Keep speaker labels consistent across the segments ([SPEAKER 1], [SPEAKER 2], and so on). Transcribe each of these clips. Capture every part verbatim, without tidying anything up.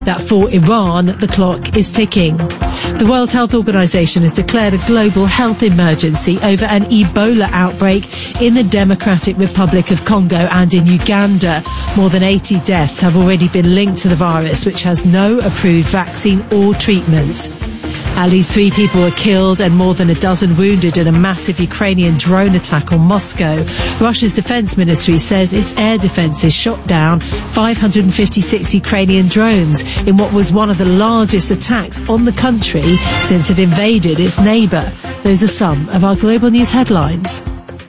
[SPEAKER 1] that for Iran, the clock is ticking. The World Health Organization has declared a global health emergency over an Ebola outbreak in the Democratic Republic of Congo and in Uganda. More than eighty deaths have already been linked to the virus, which has no approved vaccine or treatment. At least three people were killed and more than a dozen wounded in a massive Ukrainian drone attack on Moscow. Russia's defense ministry says its air defenses shot down five hundred fifty-six Ukrainian drones in what was one of the largest attacks on the country since it invaded its neighbour. Those are some of our global news headlines.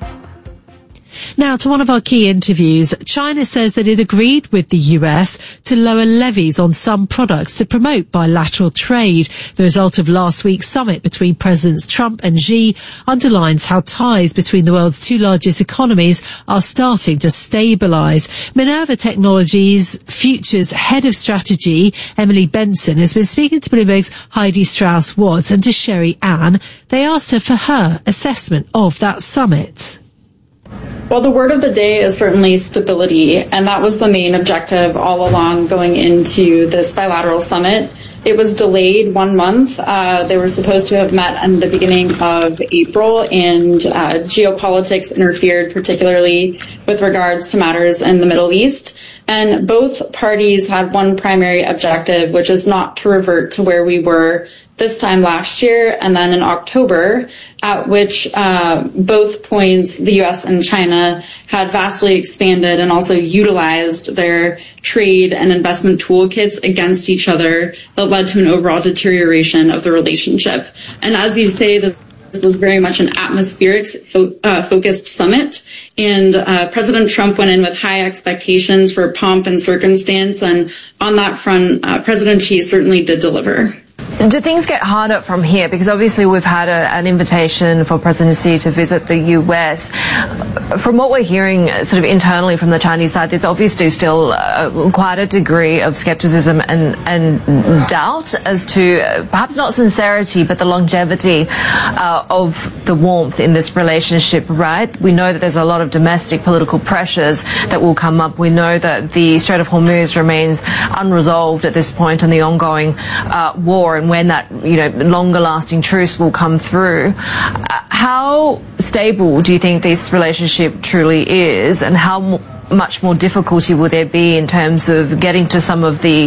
[SPEAKER 1] Now to one of our key interviews. China says that it agreed with the U S to lower levies on some products to promote bilateral trade. The result of last week's summit between Presidents Trump and Xi underlines how ties between the world's two largest economies are starting to stabilise. Minerva Technologies Futures Head of Strategy, Emily Benson, has been speaking to Bloomberg's Heidi Strauss-Watts and to Sherry Ann. They asked her for her assessment of that summit.
[SPEAKER 2] Well, the word of the day is certainly stability, and that was the main objective all along going into this bilateral summit. It was delayed one month. Uh, they were supposed to have met in the beginning of April, and uh, geopolitics interfered, particularly with regards to matters in the Middle East. And both parties had one primary objective, which is not to revert to where we were this time last year and then in October, at which uh, both points, the U S and China, had vastly expanded and also utilized their trade and investment toolkits against each other that led to an overall deterioration of the relationship. And as you say, this This was very much an atmospheric fo- uh, focused summit, and uh, President Trump went in with high expectations for pomp and circumstance, and on that front, uh, President Xi certainly did deliver.
[SPEAKER 3] Do things get harder from here? Because obviously we've had a, an invitation for President Xi to visit the U S. From what we're hearing sort of internally from the Chinese side, there's obviously still uh, quite a degree of skepticism and, and doubt as to uh, perhaps not sincerity, but the longevity uh, of the warmth in this relationship, right? We know that there's a lot of domestic political pressures that will come up. We know that the Strait of Hormuz remains unresolved at this point in the ongoing uh, war, and when that, you know, longer lasting truce will come through. Uh, how stable do you think this relationship truly is, and how m- much more difficulty will there be in terms of getting to some of the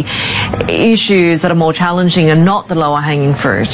[SPEAKER 3] issues that are more challenging and not the lower hanging fruit?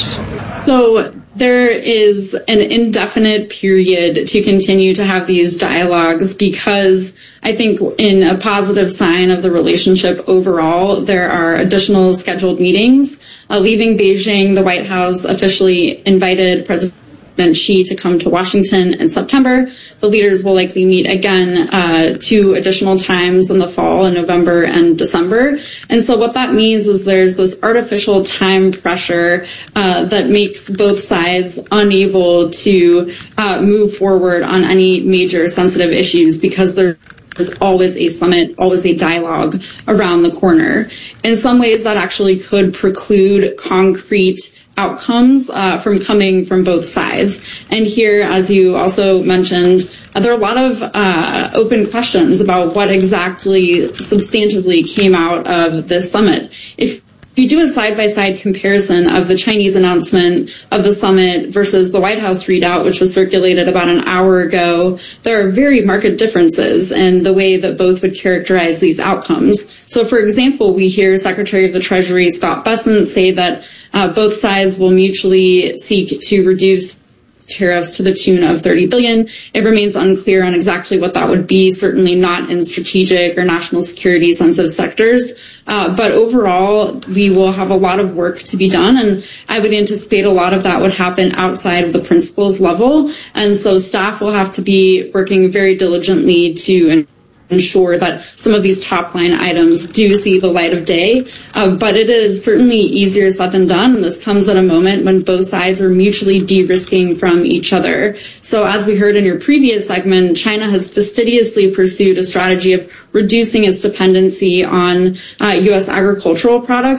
[SPEAKER 2] So there is an indefinite period to continue to have these dialogues, because I think in a positive sign of the relationship overall, there are additional scheduled meetings. Uh, leaving Beijing, the White House officially invited President Xi to come to Washington in September. The leaders will likely meet again uh, two additional times in the fall, in November and December. And so what that means is there's this artificial time pressure uh, that makes both sides unable to uh, move forward on any major sensitive issues, because they're There's always a summit, always a dialogue around the corner. In some ways, that actually could preclude concrete outcomes uh, from coming from both sides. And here, as you also mentioned, uh, there are a lot of uh, open questions about what exactly substantively came out of this summit. If If you do a side-by-side comparison of the Chinese announcement of the summit versus the White House readout, which was circulated about an hour ago, there are very marked differences in the way that both would characterize these outcomes. So, for example, we hear Secretary of the Treasury Scott Bessent say that uh, both sides will mutually seek to reduce tariffs to the tune of thirty billion dollars. It remains unclear on exactly what that would be, certainly not in strategic or national security sensitive sectors. Uh, but overall, we will have a lot of work to be done, and I would anticipate a lot of that would happen outside of the principals level. And so staff will have to be working very diligently to ensure that some of these top line items do see the light of day. Uh, but it is certainly easier said than done. And this comes at a moment when both sides are mutually de-risking from each other. So as we heard in your previous segment, China has fastidiously pursued a strategy of reducing its dependency on uh, U S agricultural products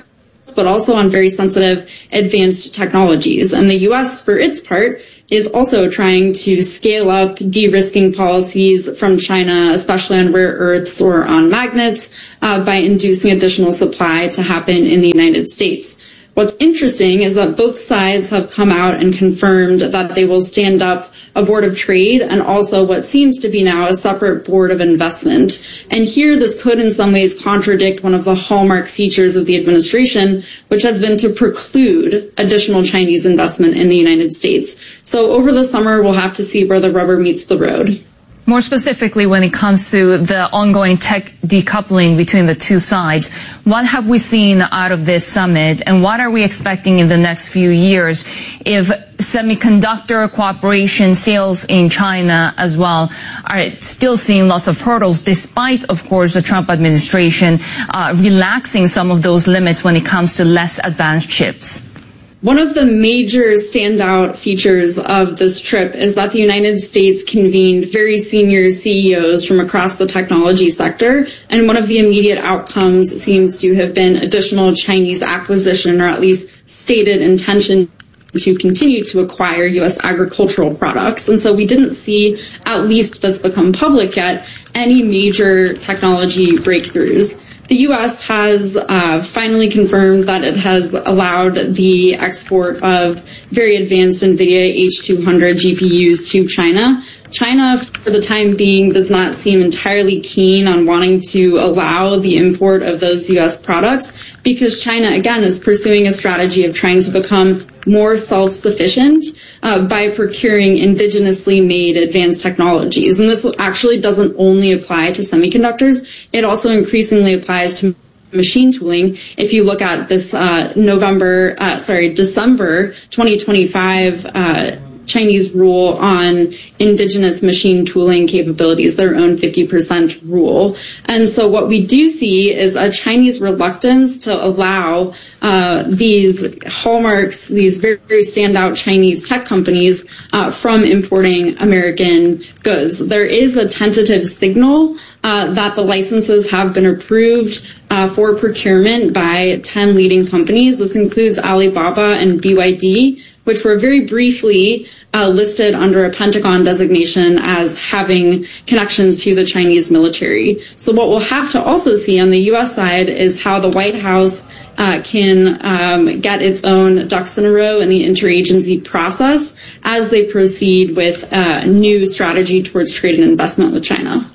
[SPEAKER 2] but also on very sensitive advanced technologies. And the U S, for its part, is also trying to scale up de-risking policies from China, especially on rare earths or on magnets, uh, by inducing additional supply to happen in the United States. What's interesting is that both sides have come out and confirmed that they will stand up a board of trade and also what seems to be now a separate board of investment. And here this could in some ways contradict one of the hallmark features of the administration, which has been to preclude additional Chinese investment in the United States. So over the summer, we'll have to see where the rubber meets the road.
[SPEAKER 4] More specifically, when it comes to the ongoing tech decoupling between the two sides, what have we seen out of this summit, and what are we expecting in the next few years if semiconductor cooperation sales in China as well are still seeing lots of hurdles, despite, of course, the Trump administration uh, relaxing some of those limits when it comes to less advanced chips?
[SPEAKER 2] One of the major standout features of this trip is that the United States convened very senior C E Os from across the technology sector, and one of the immediate outcomes seems to have been additional Chinese acquisition, or at least stated intention to continue to acquire U S agricultural products. And so we didn't see, at least that's become public yet, any major technology breakthroughs. The U S has uh, finally confirmed that it has allowed the export of very advanced NVIDIA H two hundred G P Us to China. China, for the time being, does not seem entirely keen on wanting to allow the import of those U S products because China, again, is pursuing a strategy of trying to become more self-sufficient uh, by procuring indigenously made advanced technologies. And this actually doesn't only apply to semiconductors. It also increasingly applies to machine tooling. If you look at this uh, November, uh, sorry, December twenty twenty-five uh Chinese rule on indigenous machine tooling capabilities, their own fifty percent rule. And so what we do see is a Chinese reluctance to allow uh, these hallmarks, these very, very standout Chinese tech companies uh, from importing American goods. There is a tentative signal uh, that the licenses have been approved uh, for procurement by ten leading companies. This includes Alibaba and B Y D, which were very briefly uh, listed under a Pentagon designation as having connections to the Chinese military. So what we'll have to also see on the U S side is how the White House uh, can um, get its own ducks in a row in the interagency process as they proceed with a new strategy towards trade and investment with China.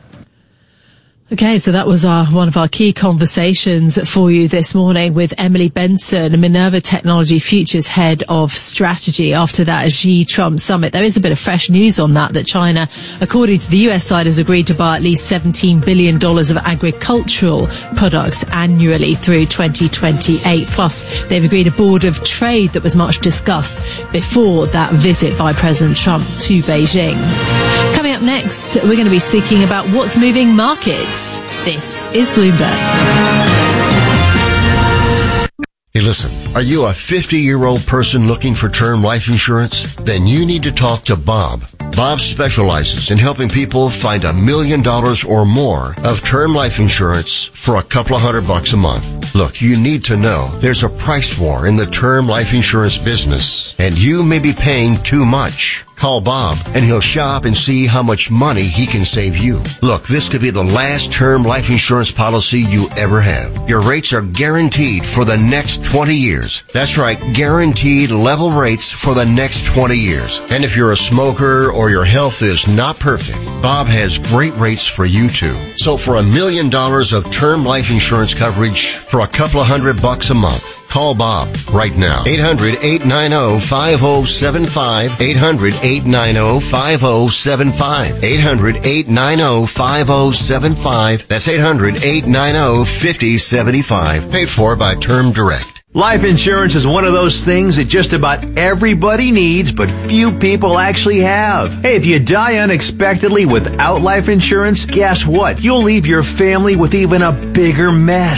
[SPEAKER 1] Okay, so that was our, one of our key conversations for you this morning with Emily Benson, Minerva Technology Futures Head of Strategy, after that Xi Trump summit. There is a bit of fresh news on that, that China, according to the U S side, has agreed to buy at least seventeen billion dollars of agricultural products annually through twenty twenty-eight. Plus, they've agreed a board of trade that was much discussed before that visit by President Trump to Beijing. Coming up next, we're going to be speaking about what's moving markets. This is Bloomberg.
[SPEAKER 5] Hey, listen, are you a fifty-year-old person looking for term life insurance? Then you need to talk to Bob. Bob specializes in helping people find a million dollars or more of term life insurance for a couple of hundred bucks a month. Look, you need to know there's a price war in the term life insurance business, and you may be paying too much. Call Bob, and he'll shop and see how much money he can save you. Look, this could be the last term life insurance policy you ever have. Your rates are guaranteed for the next twenty years. That's right, guaranteed level rates for the next twenty years. And if you're a smoker or your health is not perfect, Bob has great rates for you too. So for a million dollars of term life insurance coverage for a couple of hundred bucks a month, call Bob right now. eight hundred, eight nine zero, five zero seven five. eight hundred, eight nine zero, five zero seven five. eight hundred, eight nine zero, five zero seven five. That's eight hundred, eight nine zero, five zero seven five. Paid for by Term Direct.
[SPEAKER 6] Life insurance is one of those things that just about everybody needs, but few people actually have. Hey, if you die unexpectedly without life insurance, guess what? You'll leave your family with even a bigger mess.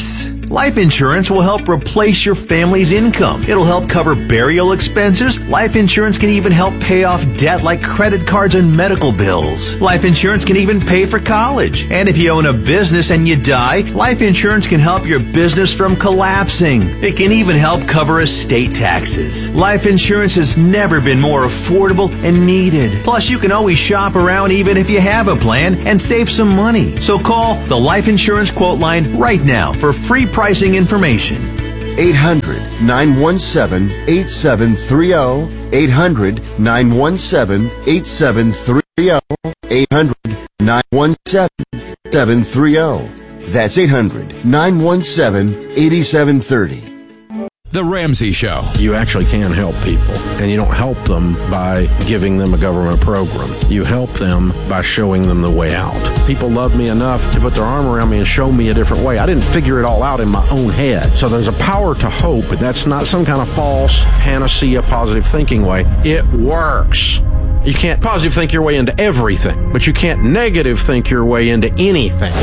[SPEAKER 6] Life insurance will help replace your family's income. It'll help cover burial expenses. Life insurance can even help pay off debt like credit cards and medical bills. Life insurance can even pay for college. And if you own a business and you die, life insurance can help your business from collapsing. It can even help cover estate taxes. Life insurance has never been more affordable and needed. Plus, you can always shop around even if you have a plan and save some money. So call the Life Insurance Quote Line right now for free pricing information.
[SPEAKER 5] eight hundred, nine one seven, eight seven three zero. eight hundred, nine one seven, eight seven three zero. eight hundred, nine one seven, eight seven three zero. That's eight hundred, nine one seven, eight seven three zero.
[SPEAKER 7] The Ramsey Show.
[SPEAKER 8] You actually can help people, and you don't help them by giving them a government program. You help them by showing them the way out. People love me enough to put their arm around me and show me a different way. I didn't figure it all out in my own head. So there's a power to hope, but that's not some kind of false panacea positive thinking way. It works. You can't positive think your way into everything, but you can't negative think your way into anything.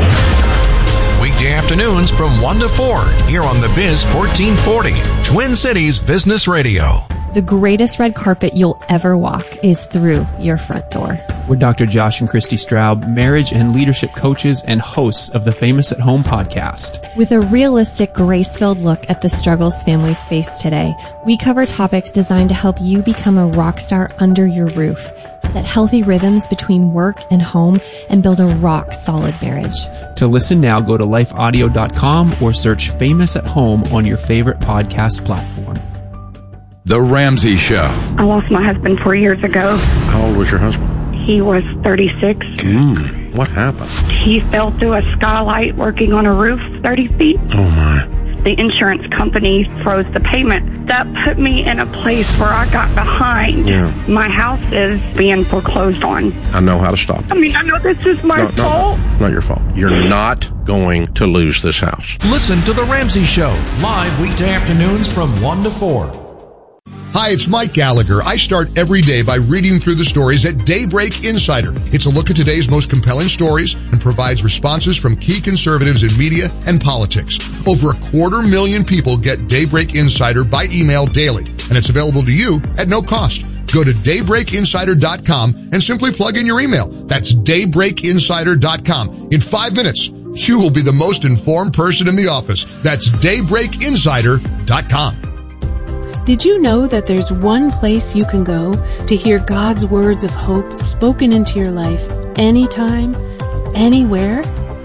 [SPEAKER 7] Weekday afternoons from one to four here on The Biz fourteen forty, Twin Cities Business Radio.
[SPEAKER 9] The greatest red carpet you'll ever walk is through your front door.
[SPEAKER 10] We're Doctor Josh and Christy Straub, marriage and leadership coaches and hosts of the Famous at Home podcast.
[SPEAKER 9] With a realistic, grace-filled look at the struggles families face today, we cover topics designed to help you become a rock star under your roof, set healthy rhythms between work and home, and build a rock-solid marriage.
[SPEAKER 10] To listen now, go to life audio dot com or search Famous at Home on your favorite podcast platform.
[SPEAKER 7] The Ramsey Show.
[SPEAKER 11] I lost my husband four years ago.
[SPEAKER 8] How old was your husband?
[SPEAKER 11] He was thirty-six.
[SPEAKER 8] Mm, what happened?
[SPEAKER 11] He fell through a skylight working on a roof thirty feet.
[SPEAKER 8] Oh, my.
[SPEAKER 11] The insurance company froze the payment. That put me in a place where I got behind.
[SPEAKER 8] Yeah.
[SPEAKER 11] My house is being foreclosed on.
[SPEAKER 8] I know how to stop it.
[SPEAKER 11] I mean, I know this is my
[SPEAKER 8] no,
[SPEAKER 11] fault.
[SPEAKER 8] No, no, not your fault. You're not going to lose this house.
[SPEAKER 7] Listen to The Ramsey Show, live weekday afternoons from one to four.
[SPEAKER 12] Hi, it's Mike Gallagher. I start every day by reading through the stories at Daybreak Insider. It's a look at today's most compelling stories and provides responses from key conservatives in media and politics. Over a quarter million people get Daybreak Insider by email daily, and it's available to you at no cost. Go to daybreak insider dot com and simply plug in your email. That's daybreak insider dot com. In five minutes, you will be the most informed person in the office. That's daybreak insider dot com.
[SPEAKER 13] Did you know that there's one place you can go to hear God's words of hope spoken into your life anytime, anywhere?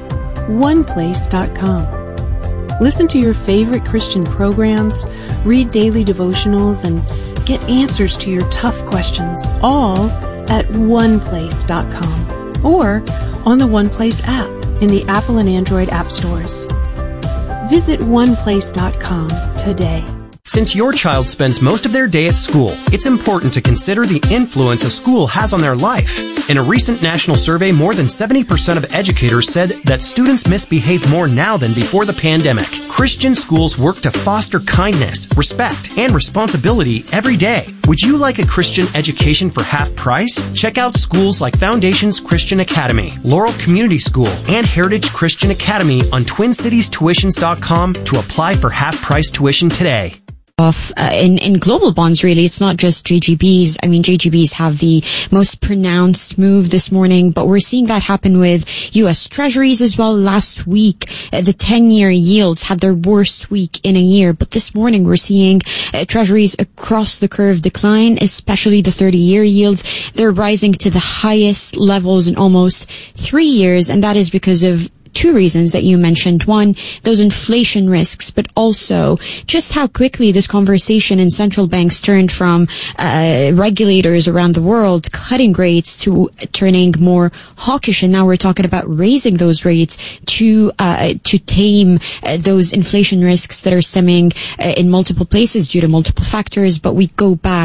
[SPEAKER 13] one place dot com. Listen to your favorite Christian programs, read daily devotionals, and get answers to your tough questions, all at one place dot com or on the OnePlace app in the Apple and Android app stores. Visit one place dot com today.
[SPEAKER 14] Since your child spends most of their day at school, it's important to consider the influence a school has on their life. In a recent national survey, more than seventy percent of educators said that students misbehave more now than before the pandemic. Christian schools work to foster kindness, respect, and responsibility every day. Would you like a Christian education for half price? Check out schools like Foundations Christian Academy, Laurel Community School, and Heritage Christian Academy on twin cities tuitions dot com to apply for half price tuition today.
[SPEAKER 15] Off uh, in in global bonds, really. It's not just J G Bs. I mean, J G Bs have the most pronounced move this morning, but we're seeing that happen with U S Treasuries as well. Last week, uh, the ten-year yields had their worst week in a year, but this morning we're seeing uh, Treasuries across the curve decline, especially the thirty-year yields. They're rising to the highest levels in almost three years, and that is because of two reasons that you mentioned. One, those inflation risks, but also just how quickly this conversation in central banks turned from uh, regulators around the world cutting rates to turning more hawkish, and now we're talking about raising those rates to uh, to tame uh, those inflation risks that are stemming uh, in multiple places due to multiple factors. But we go back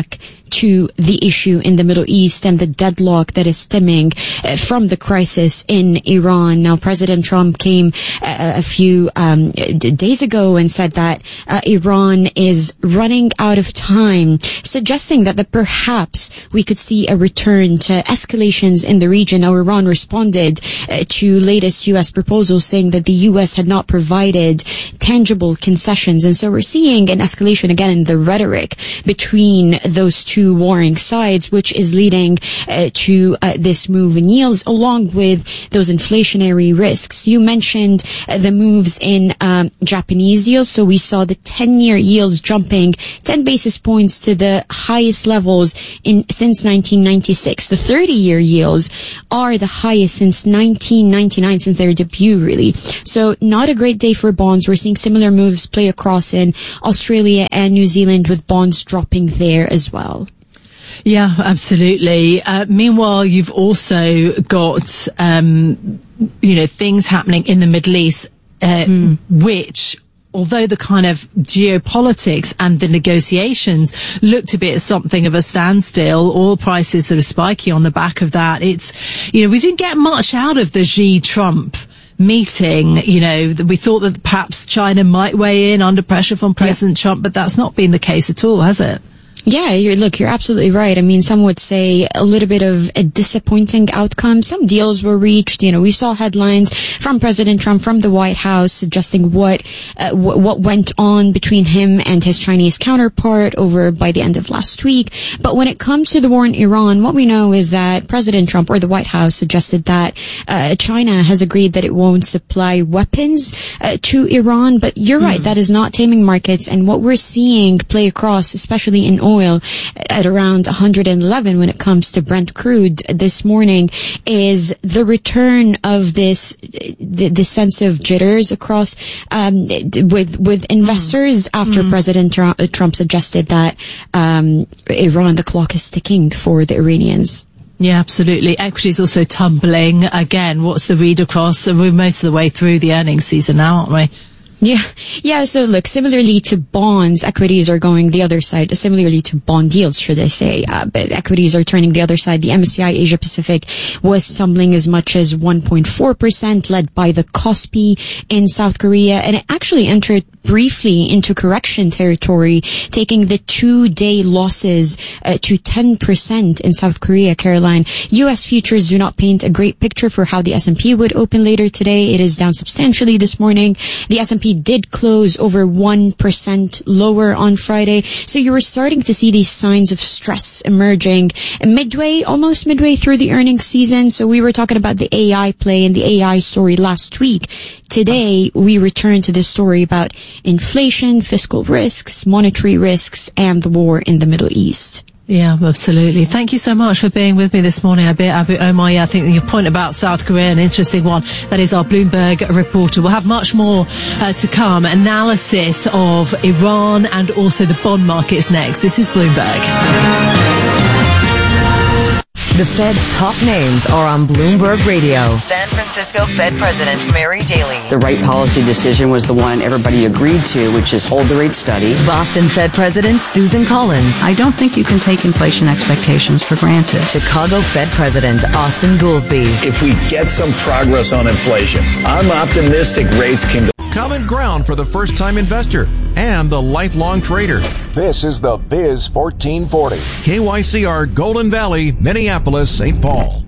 [SPEAKER 15] to the issue in the Middle East and the deadlock that is stemming uh, from the crisis in Iran. Now, President Trump came uh, a few um, d- days ago and said that uh, Iran is running out of time, suggesting that, that perhaps we could see a return to escalations in the region. Now, Iran responded uh, to latest U S proposals, saying that the U S had not provided tangible concessions. And so we're seeing an escalation again in the rhetoric between those two warring sides, which is leading uh, to uh, this move in yields, along with those inflationary risks. You mentioned uh, the moves in um, Japanese yields. So we saw the ten-year yields jumping ten basis points to the highest levels in since nineteen ninety-six. The thirty-year yields are the highest since nineteen ninety-nine, since their debut, really. So not a great day for bonds. We're seeing similar moves play across in Australia and New Zealand, with bonds dropping there as well.
[SPEAKER 1] Yeah, absolutely. Uh, meanwhile, you've also got, um, you know, things happening in the Middle East, uh, mm. which, although the kind of geopolitics and the negotiations looked a bit something of a standstill, oil prices sort of spiky on the back of that. It's, you know, we didn't get much out of the Xi-Trump meeting. You know, we thought that perhaps China might weigh in under pressure from President yeah. Trump, but that's not been the case at all, has it?
[SPEAKER 15] Yeah, you're, look, you're absolutely right. I mean, some would say a little bit of a disappointing outcome. Some deals were reached. You know, we saw headlines from President Trump, from the White House, suggesting what uh, w- what went on between him and his Chinese counterpart over by the end of last week. But when it comes to the war in Iran, what we know is that President Trump, or the White House, suggested that uh, China has agreed that it won't supply weapons uh, to Iran. But you're mm. right, that is not taming markets. And what we're seeing play across, especially in oil, at around one hundred eleven when it comes to Brent crude this morning, is the return of this the, the sense of jitters across um, with with investors mm. after mm. President Trump, Trump suggested that um, Iran, the clock is ticking for the Iranians.
[SPEAKER 1] Yeah, absolutely. Equities also tumbling again. What's the read across? We're most of the way through the earnings season now, aren't we?
[SPEAKER 15] Yeah. Yeah. So look, similarly to bonds, equities are going the other side. Similarly to bond yields, should I say. Uh, but equities are turning the other side. The M S C I Asia Pacific was tumbling as much as one point four percent, led by the Kospi in South Korea. And it actually entered briefly into correction territory, taking the two-day losses uh, to ten percent in South Korea, Caroline. U S futures do not paint a great picture for how the S and P would open later today. It is down substantially this morning. The S and P did close over one percent lower on Friday. So you were starting to see these signs of stress emerging midway, almost midway through the earnings season. So we were talking about the A I play and the A I story last week. Today, we return to this story about inflation, fiscal risks, monetary risks, and the war in the Middle East.
[SPEAKER 1] Yeah, absolutely. Thank you so much for being with me this morning, Abu, Abu Omar. Yeah, I think your point about South Korea, an interesting one. That is our Bloomberg reporter. We'll have much more uh, to come. Analysis of Iran and also the bond markets next. This is Bloomberg.
[SPEAKER 16] The Fed's top names are on Bloomberg Radio. San Francisco Fed President Mary Daly.
[SPEAKER 17] The right policy decision was the one everybody agreed to, which is hold the rate steady.
[SPEAKER 16] Boston Fed President Susan Collins.
[SPEAKER 18] I don't think you can take inflation expectations for granted.
[SPEAKER 16] Chicago Fed President Austin Goolsbee.
[SPEAKER 19] If we get some progress on inflation, I'm optimistic rates can go.
[SPEAKER 7] Common ground for the first-time investor and the lifelong trader. This is the Biz fourteen forty. K Y C R, Golden Valley, Minneapolis, Saint Paul.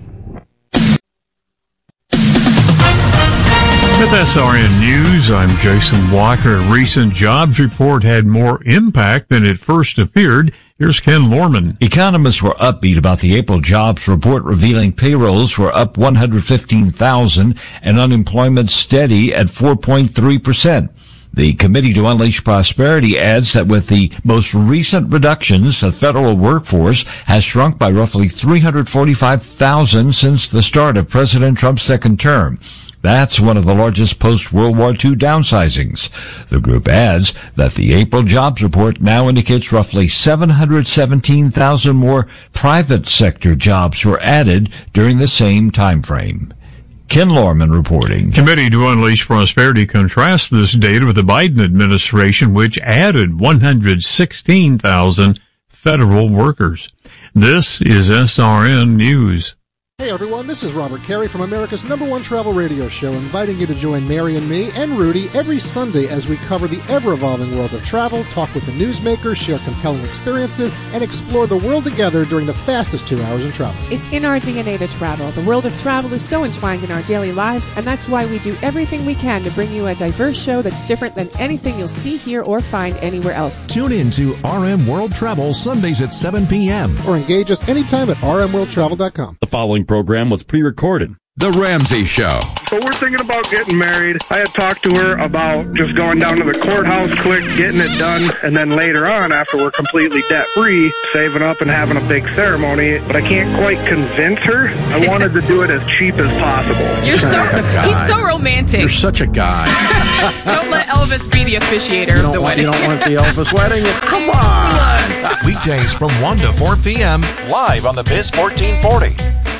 [SPEAKER 20] With S R N News, I'm Jason Walker. A recent jobs report had more impact than it first appeared. Here's Ken Lorman.
[SPEAKER 21] Economists were upbeat about the April jobs report, revealing payrolls were up one hundred fifteen thousand and unemployment steady at four point three percent. The Committee to Unleash Prosperity adds that with the most recent reductions, the federal workforce has shrunk by roughly three hundred forty-five thousand since the start of President Trump's second term. That's one of the largest post-World War Two downsizings. The group adds that the April jobs report now indicates roughly seven hundred seventeen thousand more private sector jobs were added during the same time frame. Ken Lorman reporting.
[SPEAKER 20] Committee to Unleash Prosperity contrasts this data with the Biden administration, which added one hundred sixteen thousand federal workers. This is S R N News.
[SPEAKER 3] Hey everyone, this is Robert Carey from America's number one travel radio show, inviting you to join Mary and me and Rudy every Sunday as we cover the ever-evolving world of travel, talk with the newsmakers, share compelling experiences, and explore the world together during the fastest two hours in travel.
[SPEAKER 22] It's in our D N A to travel. The world of travel is so entwined in our daily lives, and that's why we do everything we can to bring you a diverse show that's different than anything you'll see here or find anywhere else.
[SPEAKER 7] Tune in to R M World Travel Sundays at seven p.m.
[SPEAKER 3] Or engage us anytime at r m world travel dot com.
[SPEAKER 23] The following program was pre-recorded.
[SPEAKER 24] The Ramsey Show.
[SPEAKER 25] So we're thinking about getting married. I had talked to her about just going down to the courthouse quick, getting it done, and then later on, after we're completely debt-free, saving up and having a big ceremony. But I can't quite convince her. I wanted to do it as cheap as possible.
[SPEAKER 26] You're so, he's so romantic.
[SPEAKER 8] You're such a guy.
[SPEAKER 26] Don't let Elvis be the officiator of the
[SPEAKER 8] want,
[SPEAKER 26] wedding.
[SPEAKER 8] You don't want the Elvis wedding? Come on.
[SPEAKER 7] Weekdays from one to four p.m. live on the Biz fourteen forty.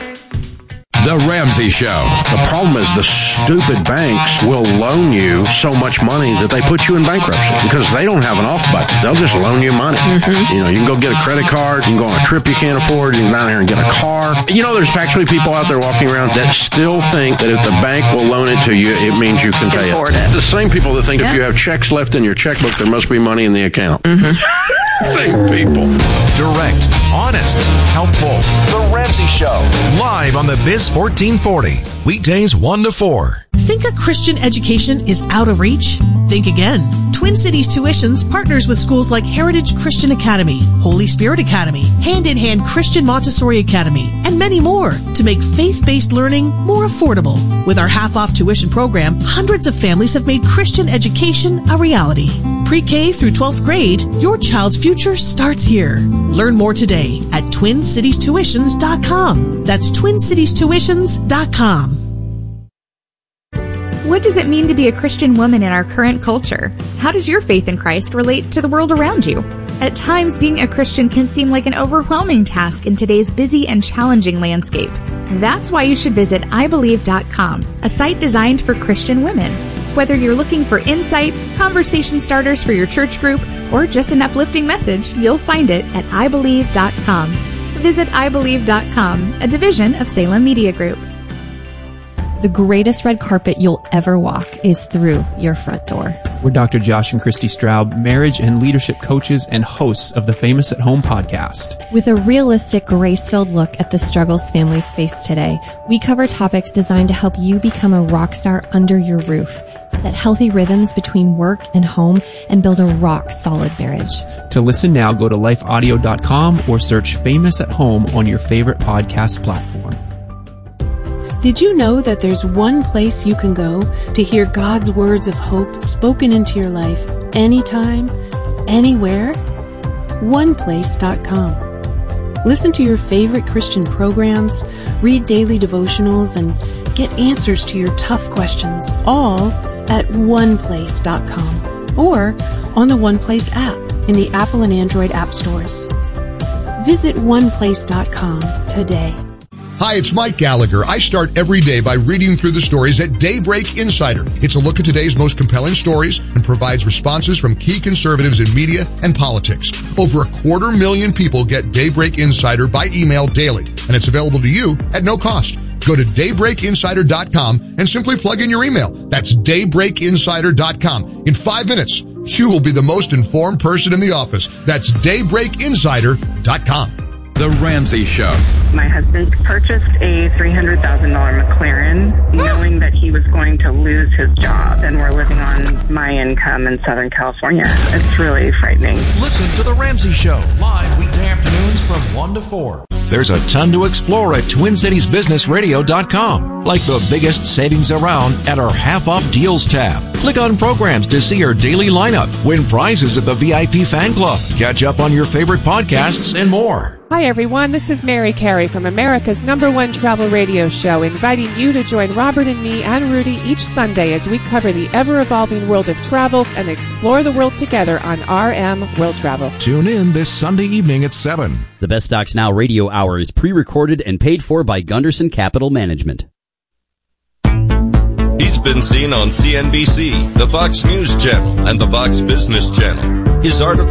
[SPEAKER 24] The Ramsey Show.
[SPEAKER 8] The problem is the stupid banks will loan you so much money that they put you in bankruptcy because they don't have an off button. They'll just loan you money. Mm-hmm. You know, you can go get a credit card, you can go on a trip you can't afford, you can go down here and get a car. You know, there's actually people out there walking around that still think that if the bank will loan it to you, it means you can pay it. it. The same people that think yeah. if you have checks left in your checkbook, there must be money in the account.
[SPEAKER 26] Mm-hmm.
[SPEAKER 8] Same people.
[SPEAKER 7] Direct, honest, helpful. The Ramsey Show. Live on the Biz fourteen forty. Weekdays one to four.
[SPEAKER 27] Think a Christian education is out of reach? Think again. Twin Cities Tuitions partners with schools like Heritage Christian Academy, Holy Spirit Academy, Hand in Hand Christian Montessori Academy, and many more to make faith-based learning more affordable. With our half-off tuition program, hundreds of families have made Christian education a reality. Pre-K through twelfth grade, your child's future starts here. Learn more today at twin cities tuitions dot com. That's twin cities tuitions dot com.
[SPEAKER 28] What does it mean to be a Christian woman in our current culture? How does your faith in Christ relate to the world around you? At times, being a Christian can seem like an overwhelming task in today's busy and challenging landscape. That's why you should visit i believe dot com, a site designed for Christian women. Whether you're looking for insight, conversation starters for your church group, or just an uplifting message, you'll find it at i believe dot com. Visit i believe dot com, a division of Salem Media Group.
[SPEAKER 9] The greatest red carpet you'll ever walk is through your front door.
[SPEAKER 10] We're Doctor Josh and Christy Straub, marriage and leadership coaches and hosts of the Famous at Home podcast.
[SPEAKER 9] With a realistic, grace-filled look at the struggles families face today, we cover topics designed to help you become a rock star under your roof, set healthy rhythms between work and home, and build a rock-solid marriage.
[SPEAKER 10] To listen now, go to life audio dot com or search Famous at Home on your favorite podcast platform.
[SPEAKER 13] Did you know that there's one place you can go to hear God's words of hope spoken into your life anytime, anywhere? one place dot com. Listen to your favorite Christian programs, read daily devotionals, and get answers to your tough questions, all at one place dot com or on the OnePlace app in the Apple and Android app stores. Visit one place dot com today.
[SPEAKER 12] Hi, it's Mike Gallagher. I start every day by reading through the stories at Daybreak Insider. It's a look at today's most compelling stories and provides responses from key conservatives in media and politics. Over a quarter million people get Daybreak Insider by email daily, and it's available to you at no cost. Go to daybreak insider dot com and simply plug in your email. That's daybreak insider dot com. In five minutes, you will be the most informed person in the office. That's daybreak insider dot com.
[SPEAKER 24] The Ramsey Show.
[SPEAKER 11] My husband purchased a three hundred thousand dollars McLaren knowing that he was going to lose his job, and we're living on my income in Southern California. It's really frightening.
[SPEAKER 7] Listen to The Ramsey Show live weekday afternoons from one to four. There's a ton to explore at twin cities business radio dot com, like the biggest savings around at our half-off deals tab. Click on programs to see our daily lineup, win prizes at the V I P fan club, catch up on your favorite podcasts, and more.
[SPEAKER 22] Hi everyone, this is Mary Carey from America's number one travel radio show, inviting you to join Robert and me and Rudy each Sunday as we cover the ever-evolving world of travel and explore the world together on R M World Travel.
[SPEAKER 7] Tune in this Sunday evening at seven.
[SPEAKER 29] The Best Stocks Now radio hour is pre-recorded and paid for by Gunderson Capital Management.
[SPEAKER 30] He's been seen on C N B C, the Fox News Channel, and the Fox Business Channel. His article